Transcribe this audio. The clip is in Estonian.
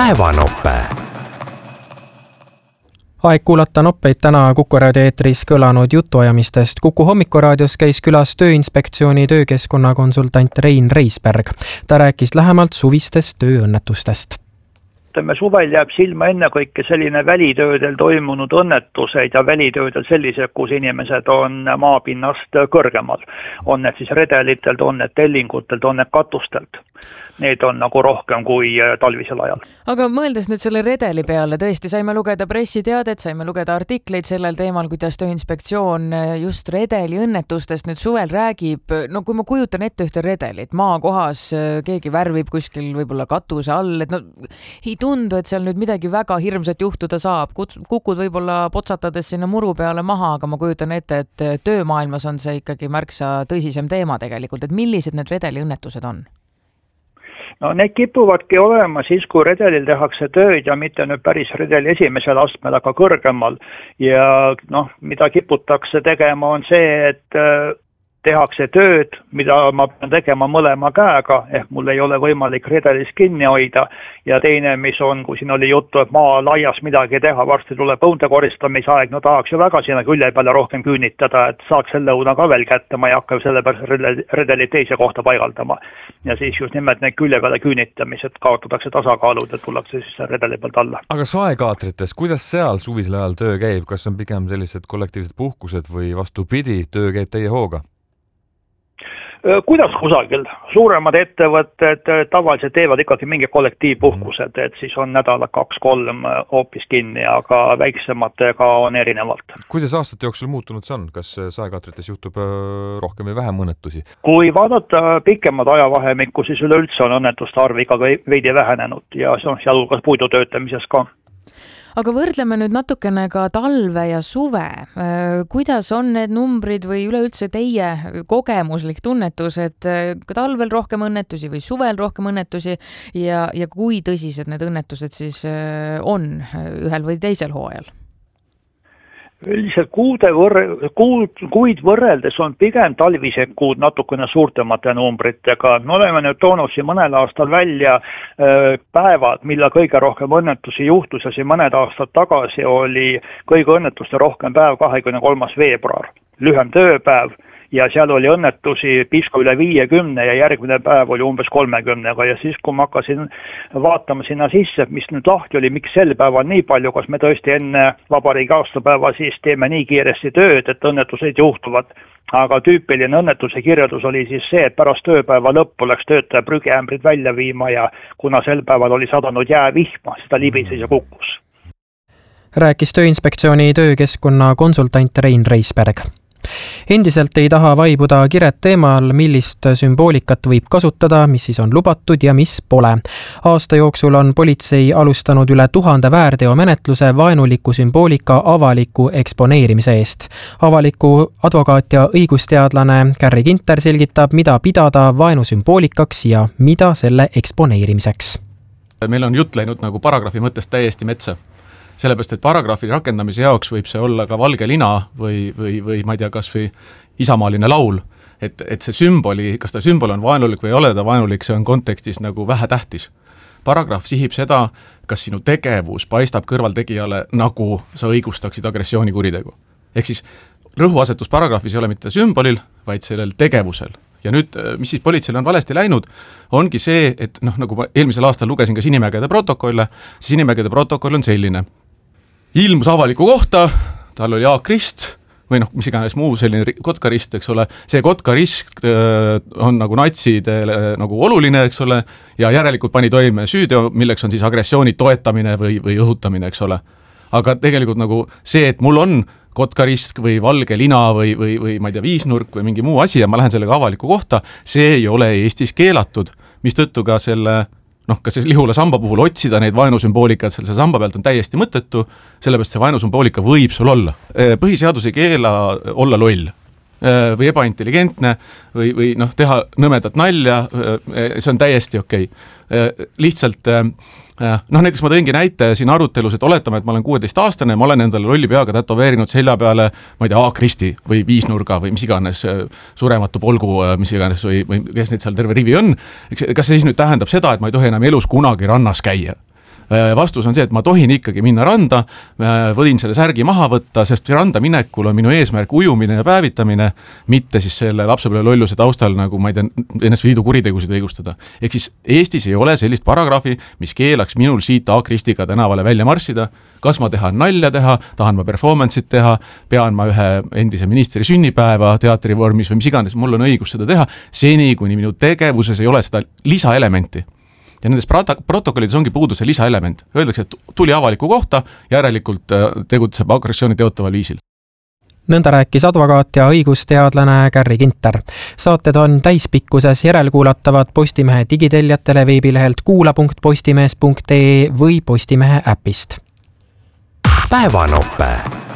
päevanope. Aeg kuulata noppeid täna Kuku raadio eetris kõlanud jutuajamistest. Kuku hommikuraadios käis külas Tööinspektsiooni töökeskkonna konsultant Rein Reisberg. Ta rääkis lähemalt suvistest tööõnnetustest. Suvel jääb silma ennekõike selline välitöödel toimunud õnnetused ja välitöödel sellised, kus inimesed on maapinnast kõrgemal. On need siis redelitelt, on need tellingutelt, on need katustelt. Need on nagu rohkem kui talvisel ajal. Aga mõeldes nüüd selle redeli peale, tõesti saime lugeda pressiteadet, saime lugeda artikleid sellel teemal, kuidas Tööinspektsioon just redeli õnnetustest nüüd suvel räägib. No kui ma kujutan ette ühte redelit, maakohas keegi värvib kuskil võib-olla katuse all, et no ei tundu, et seal nüüd midagi väga hirmsat juhtuda saab. Kukud võib-olla potsatades sinna muru peale maha, aga ma kujutan ette, et töömaailmas on see ikkagi märksa tõsisem teema tegelikult, et millised need redeli õnnetused on? No need kipuvadki olema siis, kui redelil tehakse tööd ja mitte nüüd päris redeli esimesel astmel, aga kõrgemal. Ja mida kiputakse tegema on see, et tehakse tööd, mida ma pean tegema mõlema käega, ehk mul ei ole võimalik redelis kinni hoida. Ja teine, mis on, kui siin oli juttu, et maa laias midagi teha, varsti tuleb õunde koristamise aeg, no tahaks ju väga sinna külje peale rohkem küünitada, et saaks selle õuna ka veel kätte, ma ei hakka selle pärast redeli teise kohta paigaldama. Ja siis just nimelt need külje peale küünitamised kaotatakse tasakaalud, et tullakse siis redeli pealt alla. Aga saekaatrites, kuidas seal suvisel ajal töö käib? Kas on pigem sellised kollektiivsed puhkused või vastupidi, töö käib teie hooga? Kuidas kusagil? Suuremad ettevõtted tavaliselt teevad ikkagi mingi kollektiivpuhkused, et siis on nädala 2-3 hoopis kinni, aga väiksematega on erinevalt. Kuidas aastate jooksul muutunud see on? Kas saekaatrites juhtub rohkem või vähem õnnetusi? Kui vaadata pikemad ajavahemikku, siis üleüldse on õnnetuste arv ikkagi veidi vähenenud ja see on sealhulgas puidu töötamises ka. Aga võrdleme nüüd natukene ka talve ja suve. Kuidas on need numbrid või üleüldse teie kogemuslik tunnetus, et talvel rohkem õnnetusi või suvel rohkem õnnetusi ja kui tõsised need õnnetused siis on ühel või teisel hooajal? Üldiselt kuid võrreldes on pigem talvised kuud natukene suurtemate numbritega. Me oleme nüüd toonud siin mõnel aastal välja päevad, mille kõige rohkem õnnetusi juhtus ja siin mõned aastad tagasi oli kõige õnnetuste rohkem päev 23. veebruar, lühem tööpäev. Ja seal oli õnnetusi pisku üle 50 ja järgmine päev oli umbes 30. Ja siis, kui ma hakkasin vaatama sinna sisse, mis nüüd lahti oli, miks sel päeval nii palju, kas me tõesti enne vabariigi aastapäeva siis teeme nii kiiresti tööd, et õnnetused juhtuvad. Aga tüüpiline õnnetuse kirjeldus oli siis see, et pärast tööpäeva lõppu läks töötaja prügiämbrid välja viima ja kuna sel päeval oli sadanud jäävihma, seda libises ja kukkus. Rääkis Tööinspektsiooni töökeskkonna konsultant Rein Reisberg. Endiselt ei taha vaibuda kiret teemal, millist sümboolikat võib kasutada, mis siis on lubatud ja mis pole. Aasta jooksul on politsei alustanud üle 1000 väärteomenetluse vaenuliku sümboolika avaliku eksponeerimise eest. Avaliku advokaat ja õigusteadlane Kärri Kinter selgitab, mida pidada vaenusümboolikaks ja mida selle eksponeerimiseks. Meil on jutt läinud nagu paragrahvi mõttest täiesti metsa. Sellepärast, et paragrahvi rakendamise jaoks võib see olla ka valge lina või ma ei tea, kas või isamaaline laul. Et see sümboli, kas ta sümbol on vaenulik või ei ole ta vaenulik, see on kontekstis nagu vähe tähtis. Paragrahv sihib seda, kas sinu tegevus paistab kõrvaltegijale, nagu sa õigustaksid agressioonikuritegu. Ehk siis rõhuasetus paragrahvis ei ole mitte sümbolil, vaid sellel tegevusel. Ja nüüd, mis siis politseil on valesti läinud, ongi see, et nagu ma eelmisel aastal lugesin ka Sinimägede protokolle, siis Sinimägede protokoll on selline. Ilmus avaliku kohta, tal oli A-krist või mis iganes muu selline kotkarist, eks ole. See kotkarist on nagu natsidele nagu oluline, eks ole, ja järelikult pani toime süüteo, milleks on siis agressiooni toetamine või õhutamine, eks ole. Aga tegelikult nagu see, et mul on kotkarisk või valge lina või ma ei tea, viisnurk või mingi muu asi ja ma lähen sellega avaliku kohta, see ei ole Eestis keelatud, mistõttu ka selle kas see Lihula samba puhul otsida neid vaenusümboolikat selle samba pealt on täiesti mõttetu, sellepärast see vaenusümboolika võib sul olla. Põhiseadus ei keela olla loll või ebaintelligentne või teha nõmedat nalja, see on täiesti okei. Lihtsalt näiteks ma tõingi näite siin arutelus, et oletame, et ma olen 16-aastane ja ma olen endale lolli peaga tätoveerinud selja peale, ma ei tea, A-kristi või viisnurga või mis iganes surematu polgu, mis iganes või kes neid seal terve rivi on. Kas see siis nüüd tähendab seda, et ma ei tohi enam elus kunagi rannas käia? vastus on see, et ma tohin ikkagi minna randa, võin selle särgi maha võtta, sest randa minekul on minu eesmärk ujumine ja päevitamine, mitte siis selle lapsepõlve lolluse taustal, nagu ma ei tea, NSV Liidu kuritegusid õigustada. Ehk siis Eestis ei ole sellist paragrahvi, mis keelaks minul siit A-Kristiga tänavale välja marssida, kas ma tahan nalja teha, tahan ma performance'it teha, pean ma ühe endise ministri sünnipäeva teatrivormis või mis iganes, mul on õigus seda teha, seni kuni minu tegevuses ei ole seda lisaelementi. Ja nendes protokollides ongi puudu see lisaelement. Öeldakse, et tuli avaliku kohta, järelikult tegutseb agressiooni teotaval viisil. Nõnda rääkis advokaat ja õigusteadlane Kärri Kinter. Saated on täispikkuses järelkuulatavad Postimehe digitellijatele veebilehelt kuula.postimees.ee või Postimehe äpist. Päevanope.